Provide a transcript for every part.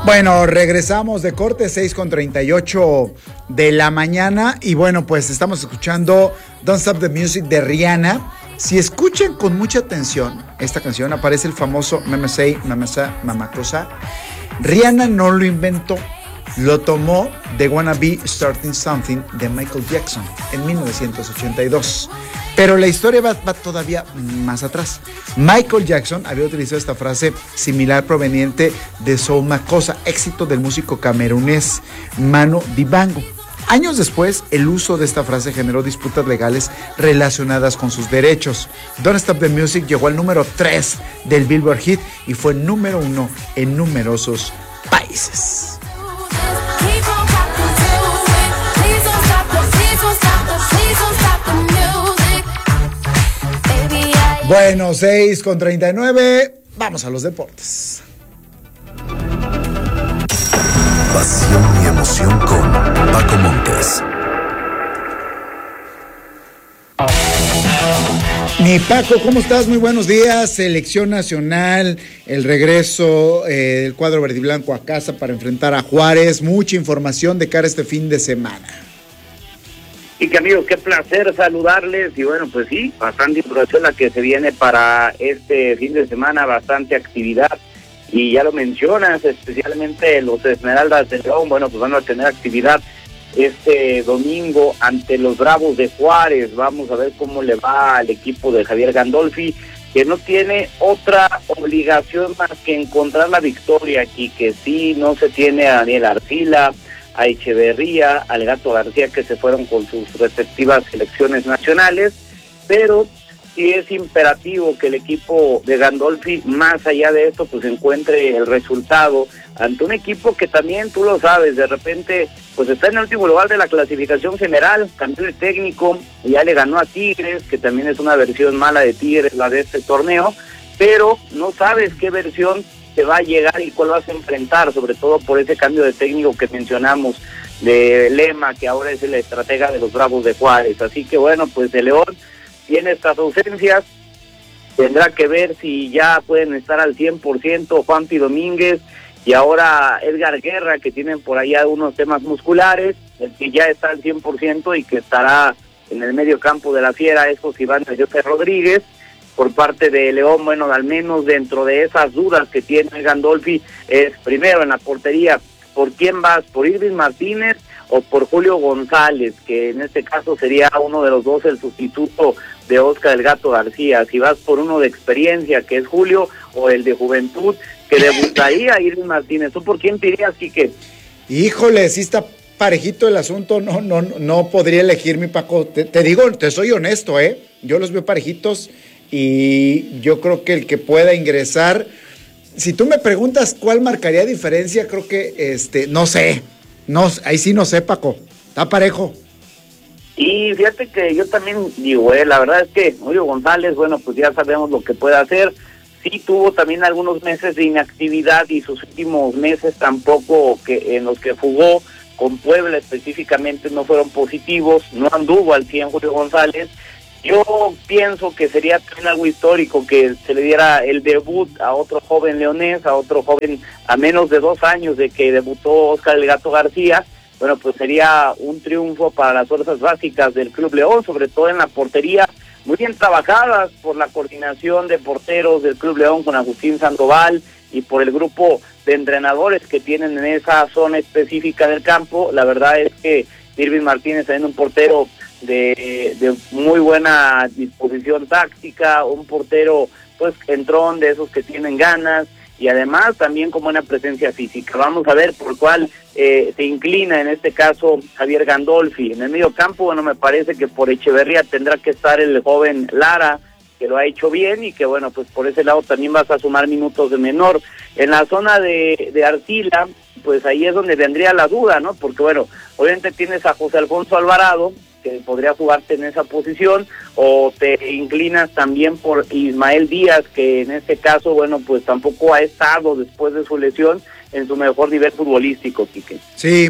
Bueno, regresamos de corte, 6:38 de la mañana. Y bueno, pues estamos escuchando Don't Stop the Music de Rihanna. Si escuchan con mucha atención esta canción, aparece el famoso Mama Say, Mama Sa, Mama Cosa. Rihanna no lo inventó, lo tomó de Wanna Be Starting Something de Michael Jackson en 1982. Pero la historia va todavía más atrás. Michael Jackson había utilizado esta frase similar proveniente de Soul Makossa, éxito del músico camerunés Manu Dibango. Años después, el uso de esta frase generó disputas legales relacionadas con sus derechos. Don't Stop the Music llegó al número 3 del Billboard Hit y fue número 1 en numerosos países. Bueno, 6:39, vamos a los deportes. Pasión y emoción con Paco Montes. Mi Paco, ¿cómo estás? Muy buenos días. Selección nacional, el regreso del cuadro verdiblanco a casa para enfrentar a Juárez. Mucha información de cara a este fin de semana. Y que amigos, qué placer saludarles. Y bueno, pues sí, bastante información la que se viene para este fin de semana, bastante actividad. Y ya lo mencionas, especialmente los Esmeraldas de León, bueno, pues van a tener actividad este domingo ante los Bravos de Juárez. Vamos a ver cómo le va al equipo de Javier Gandolfi, que no tiene otra obligación más que encontrar la victoria aquí, que sí, no se tiene a Daniel Arcila, a Echeverría, al Gato García, que se fueron con sus respectivas selecciones nacionales, pero sí es imperativo que el equipo de Gandolfi, más allá de esto, pues encuentre el resultado ante un equipo que también, tú lo sabes, de repente, pues está en el último lugar de la clasificación general, cambió de técnico, y ya le ganó a Tigres, que también es una versión mala de Tigres, la de este torneo, pero no sabes qué versión te va a llegar y cuál vas a enfrentar, sobre todo por ese cambio de técnico que mencionamos, de Lema, que ahora es el estratega de los Bravos de Juárez. Así que bueno, pues de León tiene estas ausencias, tendrá que ver si ya pueden estar al 100% Juanpi Domínguez y ahora Edgar Guerra, que tienen por ahí algunos temas musculares, el que ya está al 100% y que estará en el medio campo de la Fiera es José Iván José Rodríguez. Por parte de León, bueno, al menos dentro de esas dudas que tiene Gandolfi, es primero en la portería, ¿por quién vas? ¿Por Irving Martínez o por Julio González? Que en este caso sería uno de los dos el sustituto de Oscar el Gato García. Si vas por uno de experiencia, que es Julio, o el de juventud, que debutaría Irving Martínez. ¿Tú por quién te irías, Quique? Híjole, sí está parejito el asunto, no podría elegir, mi Paco. Te digo, te soy honesto, yo los veo parejitos. Y yo creo que el que pueda ingresar, si tú me preguntas cuál marcaría diferencia, creo que no sé, ahí sí no sé, Paco, está parejo. Y fíjate que yo también digo, la verdad es que Julio González, bueno, pues ya sabemos lo que puede hacer. Sí tuvo también algunos meses de inactividad y sus últimos meses tampoco, que en los que jugó con Puebla específicamente, no fueron positivos, no anduvo al 100 Julio González. Yo pienso que sería también algo histórico que se le diera el debut a otro joven leonés, a otro joven a menos de 2 años de que debutó Oscar el Gato García. Bueno, pues sería un triunfo para las fuerzas básicas del Club León, sobre todo en la portería, muy bien trabajadas por la coordinación de porteros del Club León con Agustín Sandoval y por el grupo de entrenadores que tienen en esa zona específica del campo. La verdad es que Irving Martínez también un portero de muy buena disposición táctica, un portero pues entrón, de esos que tienen ganas, y además también con buena presencia física. Vamos a ver por cuál se inclina en este caso Javier Gandolfi. En el medio campo, bueno, me parece que por Echeverría tendrá que estar el joven Lara, que lo ha hecho bien, y que bueno, pues por ese lado también vas a sumar minutos de menor. En la zona de Arcila, pues ahí es donde vendría la duda, ¿no? Porque bueno, obviamente tienes a José Alfonso Alvarado, que podría jugarte en esa posición, o te inclinas también por Ismael Díaz, que en este caso, bueno, pues tampoco ha estado después de su lesión en su mejor nivel futbolístico, Quique. Sí,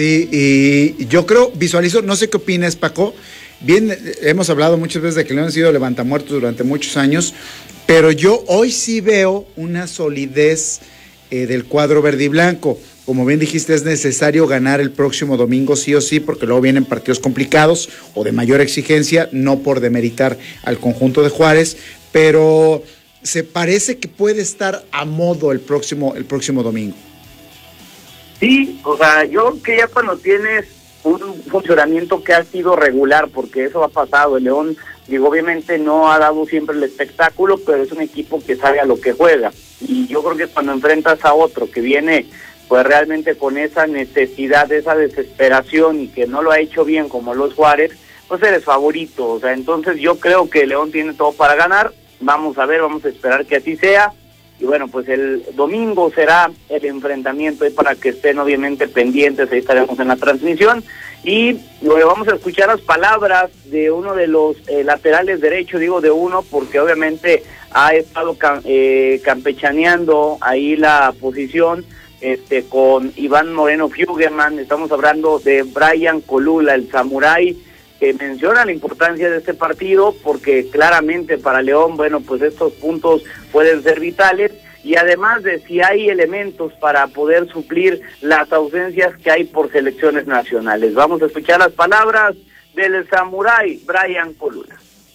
y yo creo, visualizo, no sé qué opinas, Paco. Bien, hemos hablado muchas veces de que León ha sido levantamuertos durante muchos años, pero yo hoy sí veo una solidez del cuadro verde y blanco. Como bien dijiste, es necesario ganar el próximo domingo sí o sí, porque luego vienen partidos complicados o de mayor exigencia, no por demeritar al conjunto de Juárez, pero se parece que puede estar a modo el próximo domingo. Sí, o sea, yo creo que ya cuando tienes un funcionamiento que ha sido regular, porque eso ha pasado, el León, digo, obviamente no ha dado siempre el espectáculo, pero es un equipo que sabe a lo que juega, y yo creo que cuando enfrentas a otro que viene pues realmente con esa necesidad, esa desesperación, y que no lo ha hecho bien como los Juárez, pues eres favorito. O sea, entonces yo creo que León tiene todo para ganar. Vamos a ver, vamos a esperar que así sea. Y bueno, pues el domingo será el enfrentamiento, y para que estén obviamente pendientes, ahí estaremos en la transmisión. Y luego vamos a escuchar las palabras de uno de los laterales derecho, digo de uno, porque obviamente ha estado campechaneando ahí la posición con Iván Moreno Fuggerman. Estamos hablando de Brian Colula, el samurái, que menciona la importancia de este partido, porque claramente para León, bueno, pues estos puntos pueden ser vitales, y además de si hay elementos para poder suplir las ausencias que hay por selecciones nacionales. Vamos a escuchar las palabras del samurái Brian Colula.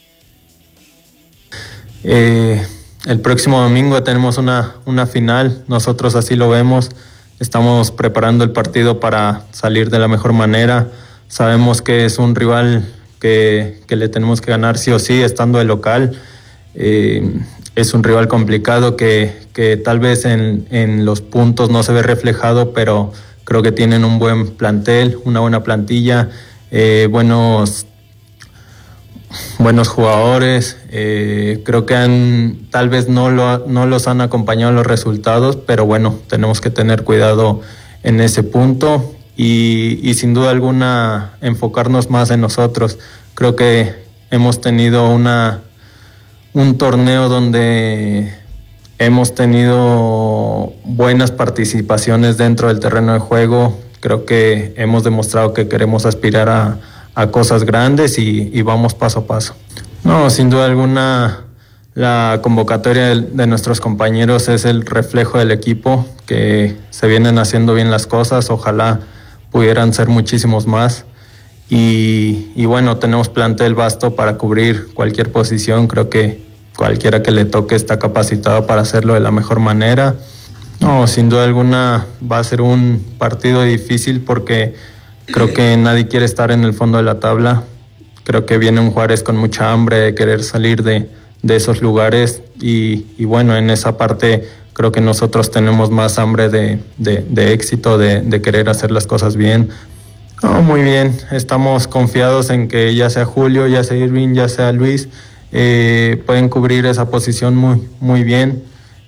El próximo domingo tenemos una final, nosotros así lo vemos, estamos preparando el partido para salir de la mejor manera. Sabemos que es un rival que le tenemos que ganar sí o sí, estando de local. Es un rival complicado que tal vez en los puntos no se ve reflejado, pero creo que tienen un buen plantel, una buena plantilla, buenos jugadores. Creo que tal vez no los han acompañado los resultados, pero bueno, tenemos que tener cuidado en ese punto. Y sin duda alguna enfocarnos más en nosotros. Creo que hemos tenido un torneo donde hemos tenido buenas participaciones dentro del terreno de juego. Creo que hemos demostrado que queremos aspirar a cosas grandes y vamos paso a paso. No, sin duda alguna la convocatoria de nuestros compañeros es el reflejo del equipo, que se vienen haciendo bien las cosas. Ojalá pudieran ser muchísimos más, y bueno, tenemos plantel vasto para cubrir cualquier posición. Creo que cualquiera que le toque está capacitado para hacerlo de la mejor manera. No, sin duda alguna va a ser un partido difícil, porque creo que nadie quiere estar en el fondo de la tabla. Creo que viene un Juárez con mucha hambre de querer salir de esos lugares, y bueno, en esa parte creo que nosotros tenemos más hambre de éxito, de querer hacer las cosas bien. No, muy bien, estamos confiados en que ya sea Julio, ya sea Irving, ya sea Luis, pueden cubrir esa posición muy bien.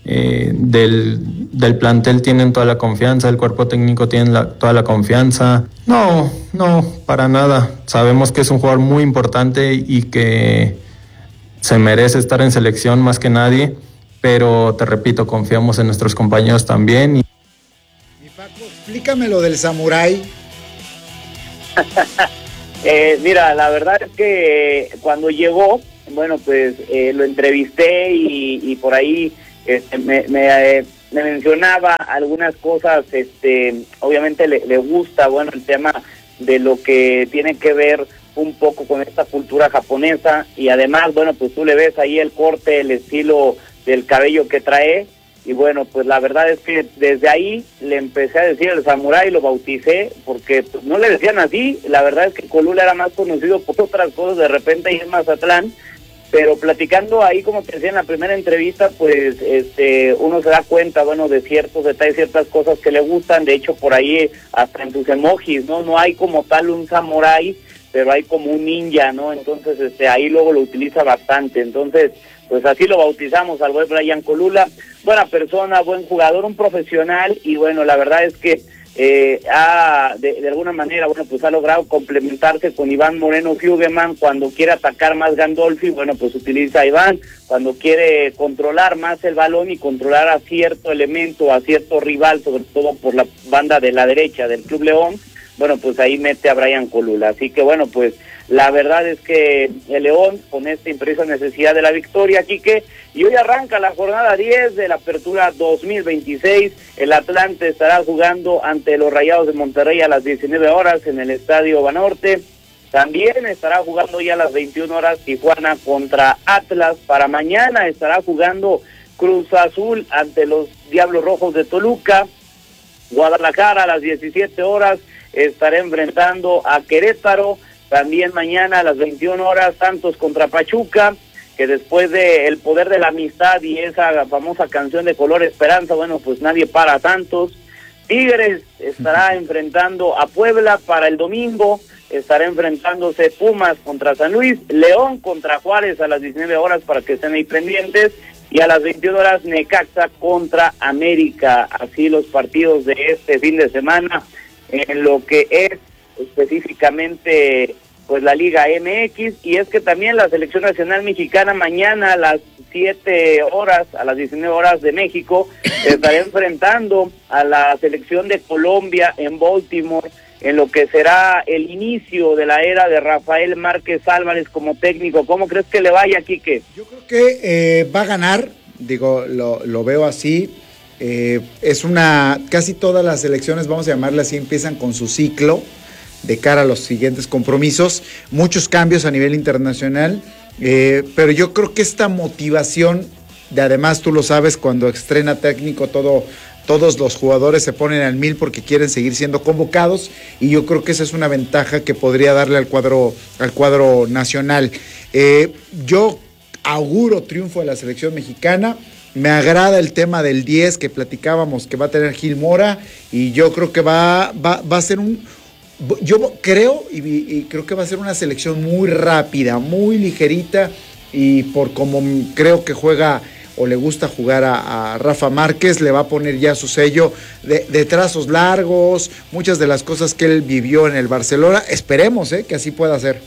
Del plantel tienen toda la confianza, el cuerpo técnico tiene toda la confianza. No, para nada. Sabemos que es un jugador muy importante y que se merece estar en selección más que nadie, pero te repito, confiamos en nuestros compañeros también. Mi Paco, explícame lo del samurái. Mira, la verdad es que cuando llegó, bueno, pues lo entrevisté y por ahí me mencionaba algunas cosas. Obviamente le gusta, bueno, el tema de lo que tiene que ver un poco con esta cultura japonesa, y además, bueno, pues tú le ves ahí el corte, el estilo del cabello que trae, y bueno, pues la verdad es que desde ahí le empecé a decir el samurái, lo bauticé, porque pues no le decían así. La verdad es que Colula era más conocido por otras cosas de repente ahí en Mazatlán, pero platicando ahí, como te decía en la primera entrevista, pues uno se da cuenta, bueno, de ciertos detalles, ciertas cosas que le gustan. De hecho, por ahí hasta en sus emojis, no hay como tal un samurái, pero hay como un ninja, ¿no? Entonces ahí luego lo utiliza bastante. Entonces, pues así lo bautizamos al buen Brian Colula. Buena persona, buen jugador, un profesional, y bueno, la verdad es que de alguna manera, bueno, pues ha logrado complementarse con Iván Moreno Fuggerman. Cuando quiere atacar más Gandolfi, bueno, pues utiliza a Iván. Cuando quiere controlar más el balón y controlar a cierto elemento, a cierto rival, sobre todo por la banda de la derecha del Club León, bueno, pues ahí mete a Brian Colula. Así que bueno, pues La verdad es que el León, con esta imperiosa necesidad de la victoria, Quique, y hoy arranca la jornada 10 de la Apertura 2026. El Atlante estará jugando ante los Rayados de Monterrey a las 19 horas en el Estadio Banorte. También estará jugando ya a las 21 horas Tijuana contra Atlas. Para mañana estará jugando Cruz Azul ante los Diablos Rojos de Toluca. Guadalajara a las 17 horas estará enfrentando a Querétaro. También mañana a las 21 horas Santos contra Pachuca, que después de El Poder de la Amistad y esa famosa canción de Color Esperanza, bueno, pues nadie para a Santos. Tigres estará enfrentando a Puebla. Para el domingo estará enfrentándose Pumas contra San Luis, León contra Juárez a las 19 horas para que estén ahí pendientes, y a las 21 horas Necaxa contra América. Así los partidos de este fin de semana en lo que es específicamente pues la Liga MX. Y es que también la selección nacional mexicana mañana a las 7 horas, a las 19 horas de México, estará enfrentando a la selección de Colombia en Baltimore, en lo que será el inicio de la era de Rafael Márquez Álvarez como técnico. ¿Cómo crees que le vaya, Quique? Yo creo que va a ganar, digo, lo veo así. Casi todas las selecciones, vamos a llamarle así, empiezan con su ciclo de cara a los siguientes compromisos, muchos cambios a nivel internacional, pero yo creo que esta motivación de, además tú lo sabes, cuando estrena técnico todos los jugadores se ponen al 1000 porque quieren seguir siendo convocados, y yo creo que esa es una ventaja que podría darle al cuadro nacional. Yo auguro triunfo de la selección mexicana. Me agrada el tema del 10 que platicábamos, que va a tener Gil Mora, y yo creo que va a ser yo creo y creo que va a ser una selección muy rápida, muy ligerita, y por como creo que juega o le gusta jugar a Rafa Márquez, le va a poner ya su sello de trazos largos, muchas de las cosas que él vivió en el Barcelona. Esperemos que así pueda ser.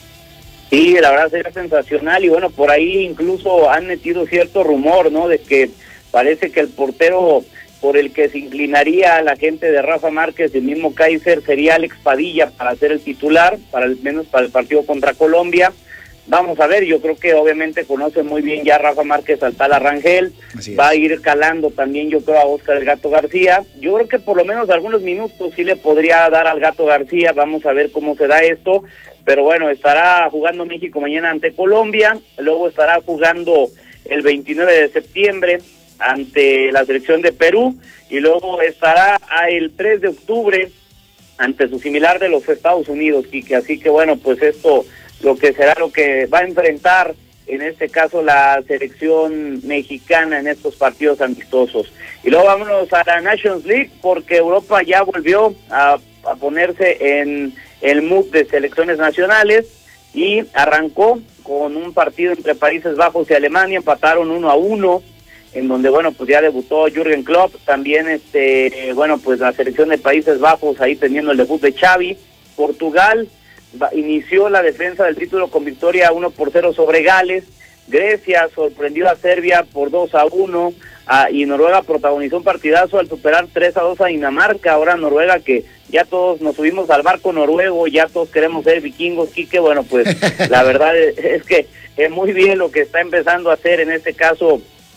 Sí, la verdad sería sensacional, y bueno, por ahí incluso han metido cierto rumor, ¿no?, de que parece que el portero por el que se inclinaría la gente de Rafa Márquez, el mismo Kaiser, sería Alex Padilla para ser el titular, al menos para el partido contra Colombia. Vamos a ver, yo creo que obviamente conoce muy bien ya Rafa Márquez al Tala Rangel, va a ir calando también yo creo a Óscar el Gato García. Yo creo que por lo menos algunos minutos sí le podría dar al Gato García, vamos a ver cómo se da esto. Pero bueno, estará jugando México mañana ante Colombia, luego estará jugando el 29 de septiembre ante la selección de Perú, y luego estará el 3 de octubre ante su similar de los Estados Unidos, Quique. Así que bueno, pues esto lo que será lo que va a enfrentar en este caso la selección mexicana en estos partidos amistosos. Y luego vámonos a la Nations League, porque Europa ya volvió a ponerse en el mood de selecciones nacionales, y arrancó con un partido entre Países Bajos y Alemania. Empataron 1-1, en donde bueno, pues ya debutó Jürgen Klopp, también bueno, pues la selección de Países Bajos ahí teniendo el debut de Xavi. Portugal inició la defensa del título con victoria 1-0 sobre Gales. Grecia sorprendió a Serbia por 2-1, y Noruega protagonizó un partidazo al superar 3-2 a Dinamarca. Ahora Noruega, que ya todos nos subimos al barco noruego, ya todos queremos ser vikingos, Quique. Bueno, pues la verdad es que es muy bien lo que está empezando a hacer en este caso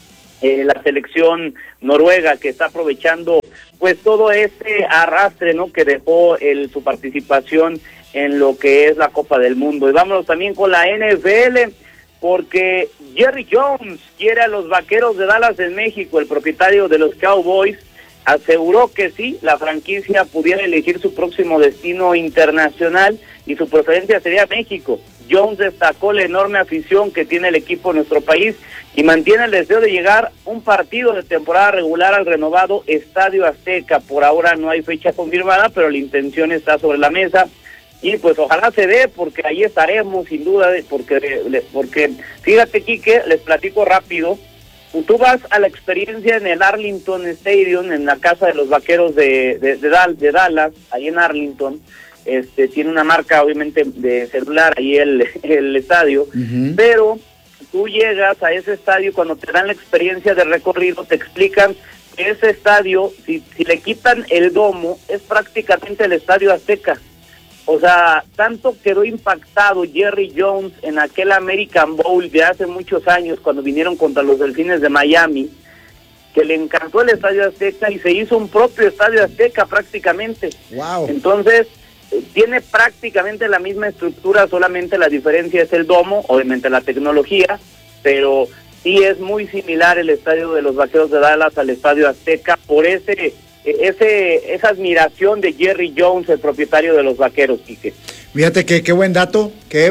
la selección noruega, que está aprovechando pues todo este arrastre, ¿no?, que dejó su participación en lo que es la Copa del Mundo. Y vámonos también con la NFL, porque Jerry Jones quiere a los Vaqueros de Dallas en México. El propietario de los Cowboys aseguró que sí, la franquicia pudiera elegir su próximo destino internacional y su preferencia sería México. Jones destacó la enorme afición que tiene el equipo en nuestro país y mantiene el deseo de llegar un partido de temporada regular al renovado Estadio Azteca. Por ahora no hay fecha confirmada, pero la intención está sobre la mesa. Y pues ojalá se dé, porque ahí estaremos sin duda, porque fíjate, Quique, les platico rápido. Tú vas a la experiencia en el Arlington Stadium, en la casa de los Vaqueros de Dallas, ahí en Arlington. Tiene una marca obviamente de celular ahí el estadio, pero tú llegas a ese estadio, cuando te dan la experiencia de recorrido te explican que ese estadio, si le quitan el domo, es prácticamente el Estadio Azteca. O sea, tanto quedó impactado Jerry Jones en aquel American Bowl de hace muchos años cuando vinieron contra los Delfines de Miami, que le encantó el Estadio Azteca y se hizo un propio Estadio Azteca prácticamente. Wow. Entonces, tiene prácticamente la misma estructura, solamente la diferencia es el domo, obviamente la tecnología, pero sí es muy similar el estadio de los Vaqueros de Dallas al Estadio Azteca por esa admiración de Jerry Jones, el propietario de los Vaqueros, Quique. Fíjate que qué buen dato.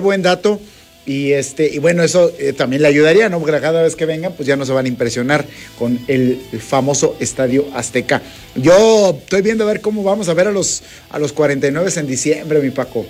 Y bueno, eso también le ayudaría, ¿no? Porque cada vez que vengan, pues ya no se van a impresionar con el famoso Estadio Azteca. Yo estoy viendo a ver cómo vamos a ver a los 49 en diciembre, mi Paco.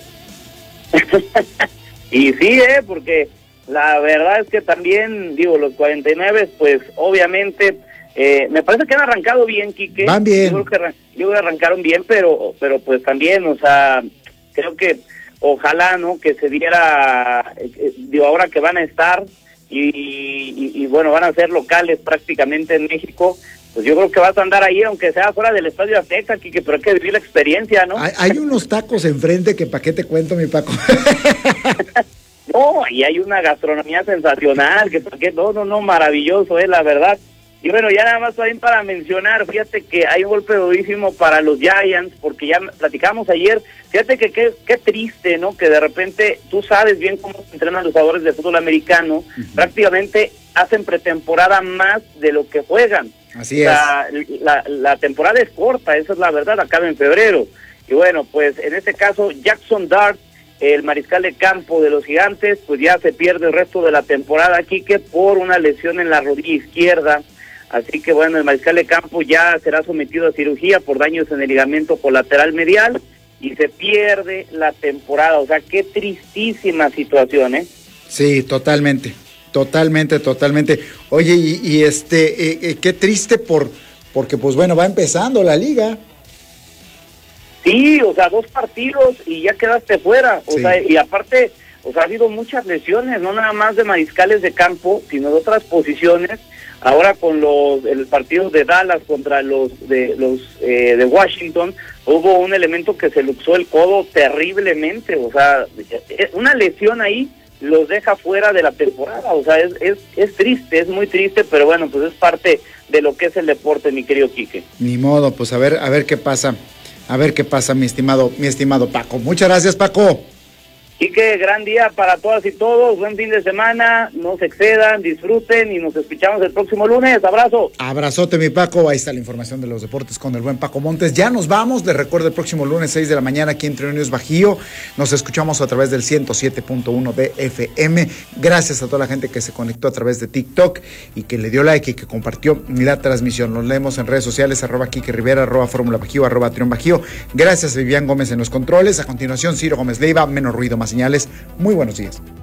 Y sí, porque la verdad es que también, los 49, pues obviamente, me parece que han arrancado bien, Quique. Van bien. Yo creo que arrancaron bien, pero pues también, o sea, creo que ojalá, ¿no? Que se diera, ahora que van a estar y bueno, van a ser locales prácticamente en México, pues yo creo que vas a andar ahí, aunque sea fuera del Estadio Azteca, Quique, pero hay que vivir la experiencia, ¿no? Hay unos tacos enfrente que para qué te cuento, mi Paco. No, y hay una gastronomía sensacional, que para qué, no, maravilloso, la verdad. Y bueno, ya nada más también para mencionar, fíjate que hay un golpe durísimo para los Giants, porque ya platicamos ayer, fíjate que qué triste, ¿no? Que de repente, tú sabes bien cómo se entrenan los jugadores de fútbol americano, prácticamente hacen pretemporada más de lo que juegan. Así es. La temporada es corta, esa es la verdad, acaba en febrero. Y bueno, pues en este caso, Jackson Dart, el mariscal de campo de los Gigantes, pues ya se pierde el resto de la temporada, Quique, por una lesión en la rodilla izquierda. Así que bueno, el mariscal de campo ya será sometido a cirugía por daños en el ligamento colateral medial y se pierde la temporada. O sea, qué tristísima situación, ¿eh? Sí, totalmente. Oye, qué triste porque pues bueno, va empezando la liga. Sí, o sea, 2 partidos y ya quedaste fuera. O sea, y aparte, o sea, ha habido muchas lesiones, no nada más de mariscales de campo, sino de otras posiciones. Ahora con el partido de Dallas contra los de Washington, hubo un elemento que se luxó el codo terriblemente. O sea, una lesión ahí los deja fuera de la temporada. O sea, es triste, es muy triste, pero bueno, pues es parte de lo que es el deporte, mi querido Quique. Ni modo, pues a ver qué pasa. A ver qué pasa, mi estimado Paco. Muchas gracias, Paco. Quique, gran día para todas y todos, buen fin de semana, no se excedan, disfruten y nos escuchamos el próximo lunes. Abrazo. Abrazote, mi Paco. Ahí está la información de los deportes con el buen Paco Montes. Ya nos vamos, les recuerdo el próximo lunes 6 de la mañana aquí en Triunfos Bajío. Nos escuchamos a través del 107.1 de FM. Gracias a toda la gente que se conectó a través de TikTok y que le dio like y que compartió la transmisión. Nos leemos en redes sociales, @Quique Rivera, @Fórmula Bajío, @Triunfo Bajío. Gracias a Vivian Gómez en los controles. A continuación, Ciro Gómez Leiva, menos ruido, más señales. Muy buenos días.